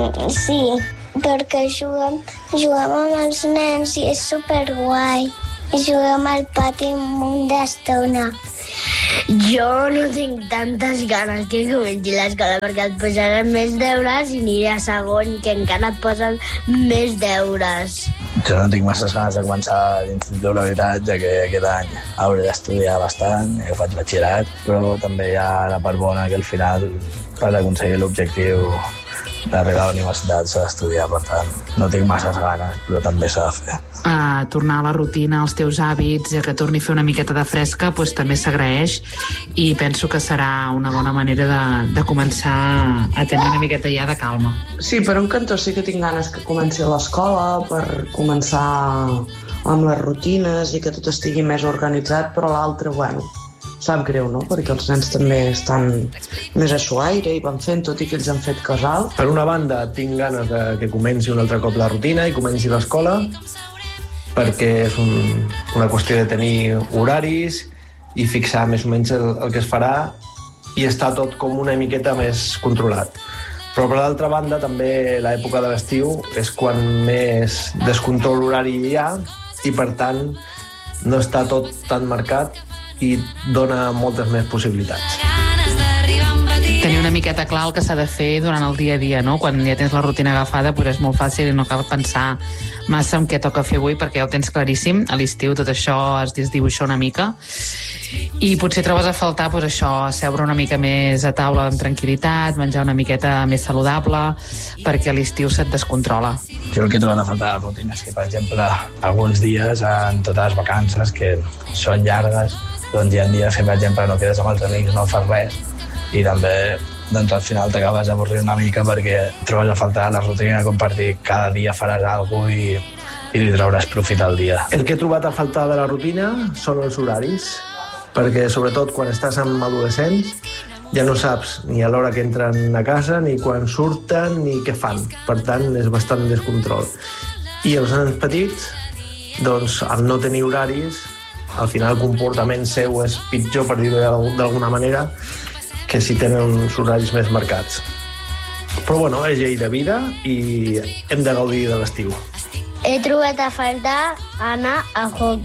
Sí, perquè juguem amb els nens i és superguai. I juguem al pati un munt d'estona. Jo no tinc tantes ganes que comenci l'escola perquè et posaran més deures i aniré a segon, que encara et posen més deures. Jo no tinc masses ganes de començar l'institut, la veritat, ja que aquest any hauré d'estudiar bastant, jo faig batxillerat, però també hi ha la part bona que al final, per aconseguir l'objectiu d'arribar a la universitat s'ha d'estudiar, per tant, no tinc masses ganes, però també s'ha de fer. Tornar a la rutina, als teus hàbits, que torni a fer una miqueta de fresca, doncs també s'agraeix i penso que serà una bona manera de començar a tenir una miqueta ja de calma. Sí, per un cantó sí que tinc ganes que comenci l'escola, per començar amb les rutines i que tot estigui més organitzat, però l'altre, bueno, sap greu, no? Perquè els nens també estan més a su aire i van fent, tot i que ells han fet casal. Per una banda, tinc ganes de que comenci un altre cop la rutina i comenci l'escola, perquè és una qüestió de tenir horaris i fixar més o menys el que es farà i estar tot com una miqueta més controlat. Però per l'altra banda, també l'època de l'estiu és quan més descontrol horari hi ha i, per tant, no està tot tan marcat i dona moltes més possibilitats. Tenir una miqueta clar el que s'ha de fer durant el dia a dia, no? Quan ja tens la rutina agafada, doncs és molt fàcil i no cal pensar massa en què toca fer avui, perquè ja ho tens claríssim. A l'estiu tot això es desdibuixa una mica i potser trobes a faltar doncs això, seure una mica més a taula amb tranquil·litat, menjar una miqueta més saludable, perquè a l'estiu se't descontrola. Jo el que trobo a faltar a la rutina és que, per exemple, alguns dies, en totes les vacances, que són llargues, doncs hi ha dies que, per exemple, no quedes amb els amics, no fas res, i també doncs, al final t'acabes avorrint una mica perquè trobes a faltar la rutina, compartir cada dia faràs alguna cosa i li trauràs profit al dia. El que he trobat a faltar de la rutina són els horaris, perquè sobretot quan estàs amb adolescents ja no saps ni a l'hora que entren a casa, ni quan surten, ni què fan. Per tant, és bastant descontrol. I els nens petits, doncs, al no tenir horaris, al final el comportament seu és pitjor, per dir-ho d'alguna manera, que si tenen uns horaris més marcats. Però bueno, és llei de vida i hem de gaudir de l'estiu. He trobat a faltar anar a hockey.